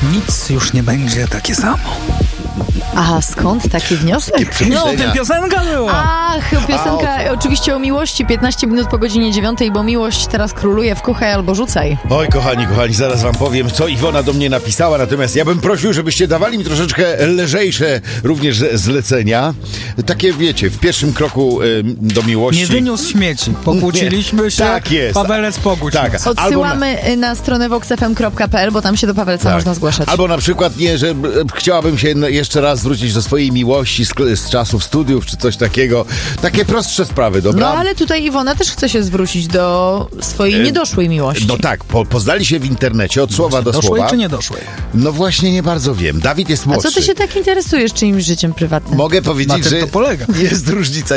nic już nie będzie takie samo. A skąd taki wniosek? No, to piosenka była. Ach, piosenka oczywiście o miłości, 15 minut po godzinie 9, bo miłość teraz króluje w kuchaj albo rzucaj. Oj, kochani, zaraz wam powiem, co Iwona do mnie napisała, natomiast ja bym prosił, żebyście dawali mi troszeczkę lżejsze również zlecenia. Takie, wiecie, w pierwszym kroku do miłości. Nie wyniósł śmieci. Pokłóciliśmy się. Tak jest. Pawelec pogódź nas. Odsyłamy na stronę voxfm.pl, bo tam się do Pawelca można zgłaszać. Albo na przykład nie, że chciałabym się jeszcze raz zwrócić do swojej miłości z czasów studiów, czy coś takiego. Takie prostsze sprawy, dobra? No ale tutaj Iwona też chce się zwrócić do swojej niedoszłej miłości. No tak, poznali się w internecie od słowa do Doszłej słowa. czy nie doszłej? No właśnie nie bardzo wiem. Dawid jest A młodszy. co ty się tak interesujesz czyimś życiem prywatnym? Mogę powiedzieć, Na tym że to polega. jest różnica